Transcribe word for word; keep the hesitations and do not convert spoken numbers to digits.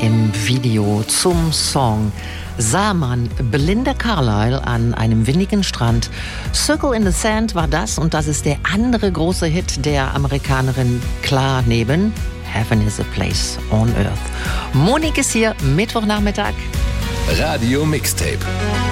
im Video zum Song sah man Belinda Carlisle an einem windigen Strand. Circle in the Sand war das und das ist der andere große Hit der Amerikanerin, klar neben Heaven is a Place on Earth. Monique ist hier, Mittwochnachmittag. Radio Mixtape.